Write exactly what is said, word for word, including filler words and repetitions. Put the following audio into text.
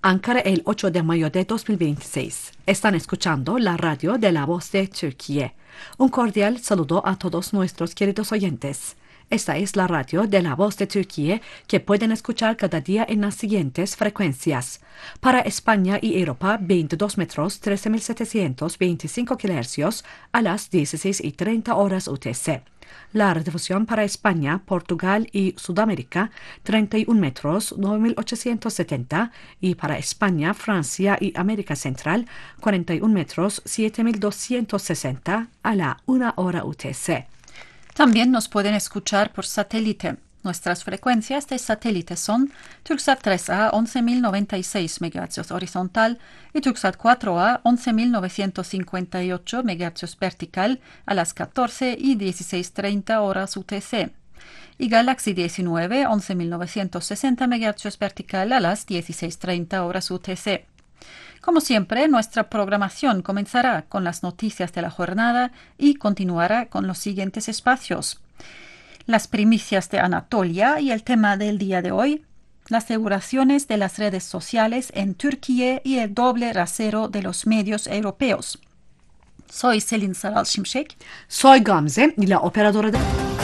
Ankara el ocho de mayo de dos mil veintiséis. Están escuchando la radio de La Voz de Turquía. Un cordial saludo a todos nuestros queridos oyentes. Esta es la radio de La Voz de Turquía que pueden escuchar cada día en las siguientes frecuencias. Para España y Europa, veintidós metros, trece mil setecientos veinticinco kilohercios a las dieciséis y treinta horas U T C. La redifusión para España, Portugal y Sudamérica, treinta y un metros, nueve mil ochocientos setenta, y para España, Francia y América Central, cuarenta y un metros, siete mil doscientos sesenta a la una hora U T C. También nos pueden escuchar por satélite. Nuestras frecuencias de satélite son Turksat tres A once mil noventa y seis megahercios horizontal y Turksat cuatro A once mil novecientos cincuenta y ocho megahercios vertical a las catorce y dieciséis treinta horas U T C. Y Galaxy diecinueve once mil novecientos sesenta megahercios vertical a las dieciséis treinta horas U T C. Como siempre, nuestra programación comenzará con las noticias de la jornada y continuará con los siguientes espacios: las primicias de Anatolia y el tema del día de hoy, las regulaciones de las redes sociales en Turquía y el doble rasero de los medios europeos. Soy Selin Saral Şimşek. Soy Gamze, la operadora de...